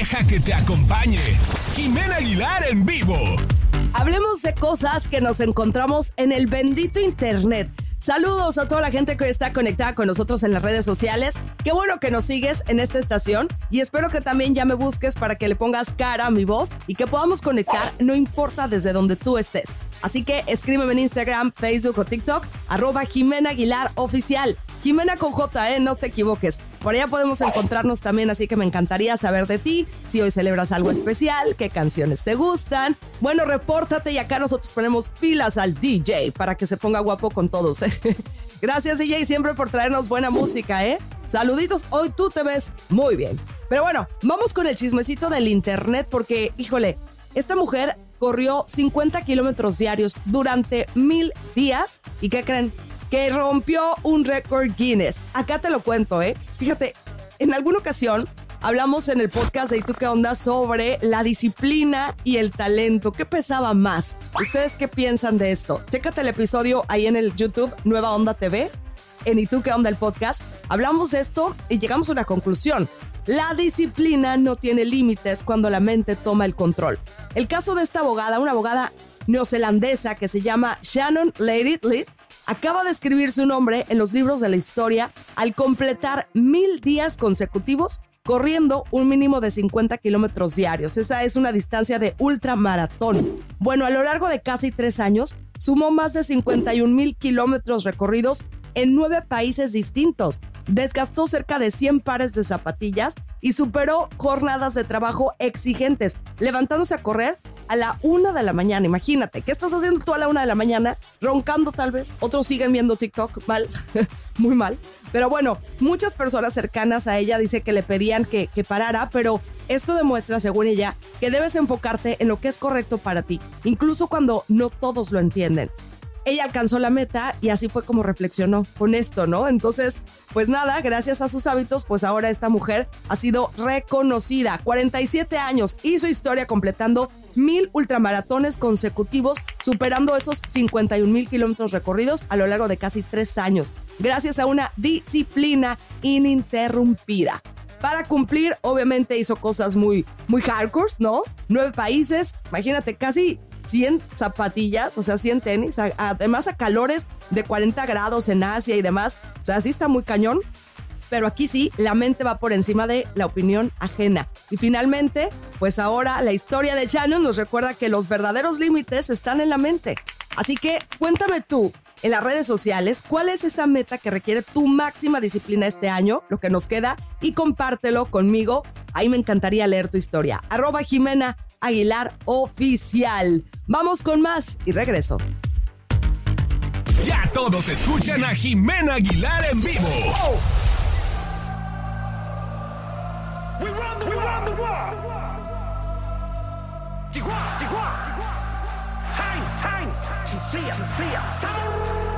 Deja que te acompañe Jimena Aguilar en vivo. Hablemos de cosas que nos encontramos en el bendito internet. Saludos a toda la gente que hoy está conectada con nosotros en las redes sociales. Qué bueno que nos sigues en esta estación y espero que también ya me busques para que le pongas cara a mi voz y que podamos conectar, no importa desde donde tú estés. Así que escríbeme en Instagram, Facebook o TikTok, @Jimena Aguilar Oficial. Jimena con J, no te equivoques. Por allá podemos encontrarnos también, así que me encantaría saber de ti, si hoy celebras algo especial, qué canciones te gustan. Bueno, repórtate y acá nosotros ponemos pilas al DJ para que se ponga guapo con todos. Gracias, DJ, siempre por traernos buena música, Saluditos, hoy tú te ves muy bien. Pero bueno, vamos con el chismecito del internet porque, híjole, esta mujer corrió 50 kilómetros diarios durante 1000 días. ¿Y qué creen? Que rompió un récord Guinness. Acá te lo cuento, Fíjate, en alguna ocasión hablamos en el podcast de ¿Y tú qué onda? Sobre la disciplina y el talento. ¿Qué pesaba más? ¿Ustedes qué piensan de esto? Chécate el episodio ahí en el YouTube Nueva Onda TV, en ¿Y tú qué onda? El podcast. Hablamos de esto y llegamos a una conclusión. La disciplina no tiene límites cuando la mente toma el control. El caso de esta abogada, una abogada neozelandesa que se llama Shannon Leigh, acaba de escribir su nombre en los libros de la historia al completar 1000 días consecutivos corriendo un mínimo de 50 kilómetros diarios. Esa es una distancia de ultramaratón. Bueno, a lo largo de casi 3 años, sumó más de 51,000 kilómetros recorridos en 9 países distintos. Desgastó cerca de 100 pares de zapatillas y superó jornadas de trabajo exigentes, levantándose a correr a la 1 de la mañana. Imagínate, ¿qué estás haciendo tú a la 1 de la mañana? Roncando tal vez. Otros siguen viendo TikTok. Mal, muy mal. Pero bueno, muchas personas cercanas a ella dice que le pedían que parara, pero esto demuestra, según ella, que debes enfocarte en lo que es correcto para ti, incluso cuando no todos lo entienden. Ella alcanzó la meta y así fue como reflexionó con esto, ¿no? Entonces, pues nada, gracias a sus hábitos, pues ahora esta mujer ha sido reconocida. 47 años, hizo historia completando 1000 ultramaratones consecutivos, superando esos 51,000 kilómetros recorridos a lo largo de casi 3 años, gracias a una disciplina ininterrumpida. Para cumplir, obviamente hizo cosas muy hardcore, ¿no? 9 países, imagínate, casi 100 zapatillas, o sea, 100 tenis, además a calores de 40 grados en Asia y demás. O sea, sí está muy cañón, pero aquí sí, la mente va por encima de la opinión ajena. Y finalmente, pues ahora la historia de Shannon nos recuerda que los verdaderos límites están en la mente. Así que cuéntame tú, en las redes sociales, ¿cuál es esa meta que requiere tu máxima disciplina este año, lo que nos queda? Y compártelo conmigo. Ahí me encantaría leer tu historia. @Jimena Aguilar Oficial. Vamos con más y regreso. Ya todos escuchan a Jimena Aguilar en vivo. We run the world. Time. Sincere.